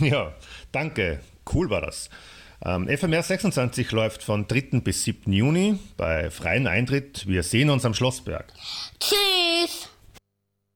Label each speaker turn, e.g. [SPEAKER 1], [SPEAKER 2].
[SPEAKER 1] Ja, danke. Cool war das. FMR 26 läuft von 3. bis 7. Juni bei freiem Eintritt. Wir sehen uns am Schlossberg.
[SPEAKER 2] Tschüss.